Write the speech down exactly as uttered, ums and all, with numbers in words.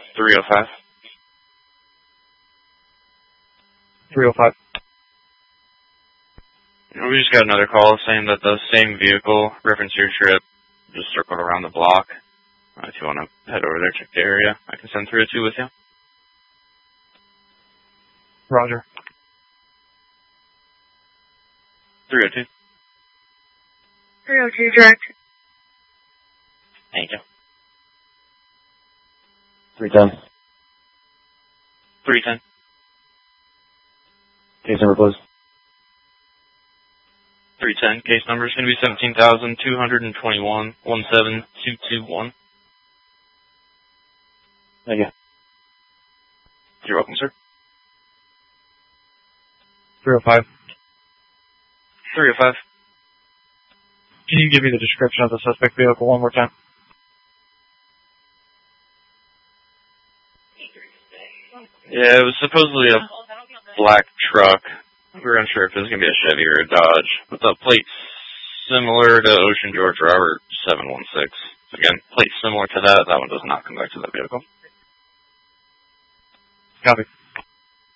three oh five. three oh five. We just got another call saying that the same vehicle, reference your trip, just circled around the block. Uh, if you want to head over there, check the area, I can send three oh two with you. Roger. three oh two. three oh two direct. Thank you. three ten. three ten. Case number, please. three ten. Case number is going to be seventeen thousand two hundred twenty-one, one seven two two one. Thank you. You're welcome, sir. three oh five. three oh five. Can you give me the description of the suspect vehicle one more time? Yeah, it was supposedly a black truck. We were unsure if it was going to be a Chevy or a Dodge, with the plates similar to Ocean George Robert seven one six. Again, plates similar to that. That one does not come back to that vehicle. Copy.